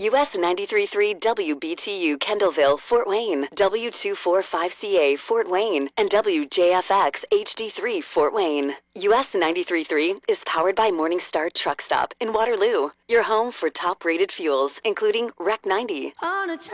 US 93.3 WBTU Kendallville, Fort Wayne, W245CA Fort Wayne, and WJFX HD3 Fort Wayne. US 93.3 is powered by Morningstar Truck Stop in Waterloo, your home for top-rated fuels, including REC 90.